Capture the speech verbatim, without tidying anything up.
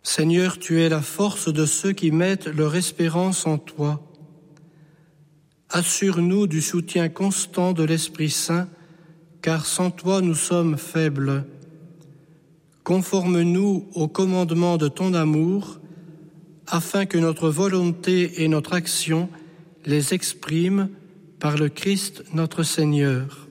Seigneur, tu es la force de ceux qui mettent leur espérance en toi. Assure-nous du soutien constant de l'Esprit Saint, car sans toi nous sommes faibles. Conforme-nous au commandement de ton amour, afin que notre volonté et notre action les expriment par le Christ notre Seigneur.